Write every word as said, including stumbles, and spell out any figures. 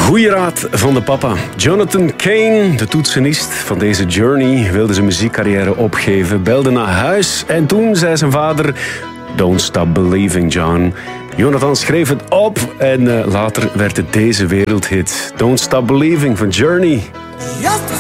Goeie raad van de papa. Jonathan Cain, de toetsenist van deze Journey, wilde zijn muziekcarrière opgeven, belde naar huis en toen zei zijn vader: Don't stop believing, John. Jonathan schreef het op en uh, later werd het deze wereldhit. Don't Stop Believing van Journey.